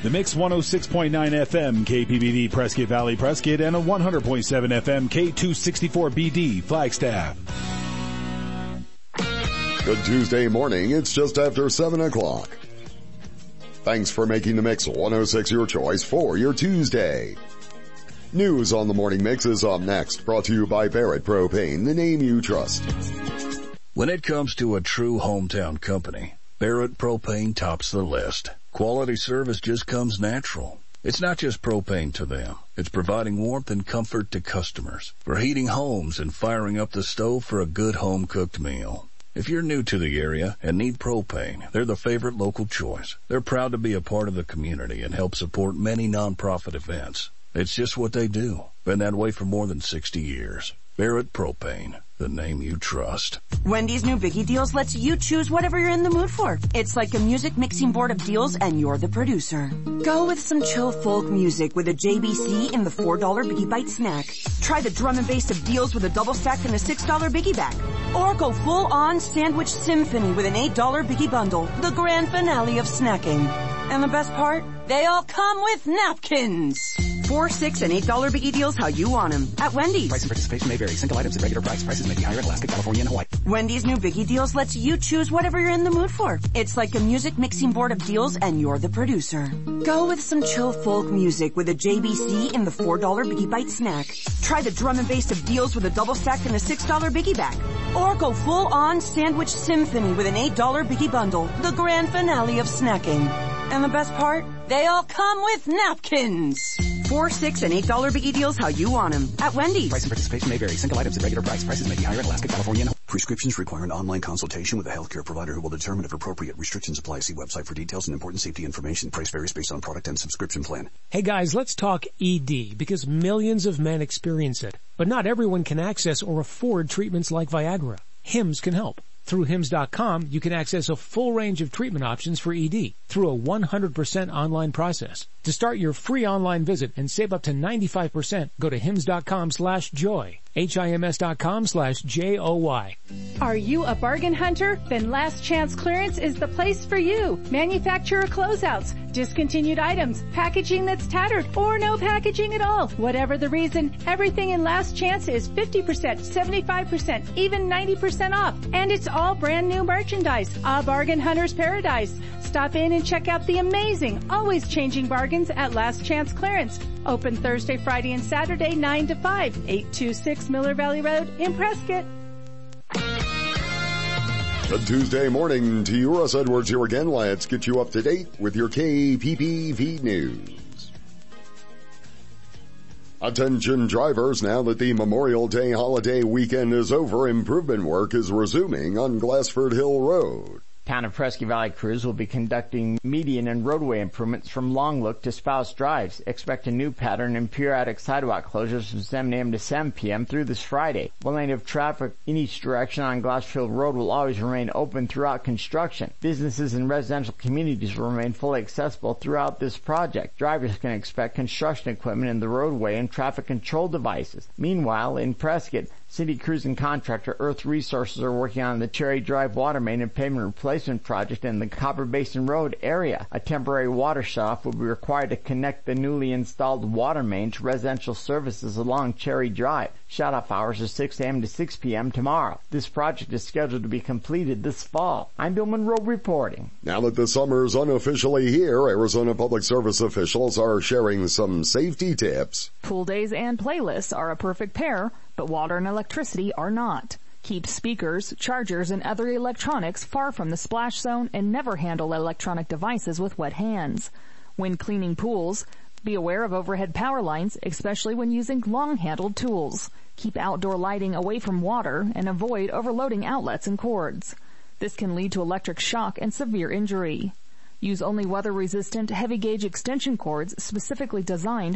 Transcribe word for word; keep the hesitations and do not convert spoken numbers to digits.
The Mix one oh six point nine F M, K P B D Prescott Valley Prescott, and a one hundred point seven F M, K two sixty-four B D Flagstaff. Good Tuesday morning. It's just after seven o'clock. Thanks for making the Mix one oh six your choice for your Tuesday. News on the Morning Mix is up next, brought to you by Barrett Propane, the name you trust. When it comes to a true hometown company, Barrett Propane tops the list. Quality service just comes natural. It's not just propane to them. It's providing warmth and comfort to customers for heating homes and firing up the stove for a good home-cooked meal. If you're new to the area and need propane, they're the favorite local choice. They're proud to be a part of the community and help support many nonprofit events. It's just what they do. Been that way for more than sixty years. Barrett Propane, the name you trust. Wendy's new Biggie Deals lets you choose whatever you're in the mood for. It's like a music mixing board of deals and you're the producer. Go with some chill folk music with a J B C in the four dollar Biggie Bite snack. Try the drum and bass of deals with a double stack and a six dollar Biggie bag. Or go full on sandwich symphony with an eight dollar Biggie bundle. The grand finale of snacking. And the best part? They all come with napkins. Four, six, and eight dollar Biggie Deals how you want them at Wendy's. Price and participation may vary. Single items at regular price. Prices may be higher in Alaska, California, and Hawaii. Wendy's new Biggie Deals lets you choose whatever you're in the mood for. It's like a music mixing board of deals and you're the producer. Go with some chill folk music with a J B C in the four dollar Biggie Bite snack. Try the drum and bass of deals with a double stack and a six dollar Biggie bag. Or go full on sandwich symphony with an eight dollar Biggie bundle. The grand finale of snacking. And the best part? They all come with napkins. Four, six, and eight dollar Biggie Deals how you want them at Wendy's. Price and participation may vary. Single items at regular price. Prices may be higher in Alaska, California, and Hawaii. Prescriptions require an online consultation with a healthcare provider who will determine if appropriate. Restrictions apply. See website for details and important safety information. Price varies based on product and subscription plan. Hey guys, let's talk E D because millions of men experience it. But not everyone can access or afford treatments like Viagra. Hims can help. Through hims dot com, you can access a full range of treatment options for E D through a one hundred percent online process. To start your free online visit and save up to ninety-five percent, go to hims dot com slash joy. H I M S dot com slash J O Y. Are you a bargain hunter? Then Last Chance Clearance is the place for you. Manufacturer closeouts, discontinued items, packaging that's tattered, or no packaging at all. Whatever the reason, everything in Last Chance is fifty percent, seventy-five percent, even ninety percent off. And it's all brand new merchandise. A bargain hunter's paradise. Stop in and check out the amazing, always changing bargains at Last Chance Clearance. Open Thursday, Friday, and Saturday, nine to five, eight two six Miller Valley Road in Prescott. Good Tuesday morning to you. Russ Edwards here again. Let's get you up to date with your K P P V news. Attention drivers, now that the Memorial Day holiday weekend is over, improvement work is resuming on Glassford Hill Road. Town of Prescott Valley crews will be conducting median and roadway improvements from Longlook to Spouse Drives. Expect a new pattern in periodic sidewalk closures from seven a.m. to seven p.m. through this Friday. One lane of traffic in each direction on Glassfield Road will always remain open throughout construction. Businesses and residential communities will remain fully accessible throughout this project. Drivers can expect construction equipment in the roadway and traffic control devices. Meanwhile, in Prescott, city crews and contractor Earth Resources are working on the Cherry Drive water main and pavement replacement project in the Copper Basin Road area. A temporary water shutoff will be required to connect the newly installed water main to residential services along Cherry Drive. Shutoff hours are six a.m. to six p.m. tomorrow. This project is scheduled to be completed this fall. I'm Bill Monroe reporting. Now that the summer's unofficially here, Arizona Public Service officials are sharing some safety tips. Pool days and playlists are a perfect pair, but water and electricity are not. Keep speakers, chargers, and other electronics far from the splash zone and never handle electronic devices with wet hands. When cleaning pools, be aware of overhead power lines, especially when using long-handled tools. Keep outdoor lighting away from water and avoid overloading outlets and cords. This can lead to electric shock and severe injury. Use only weather-resistant, heavy-gauge extension cords specifically designed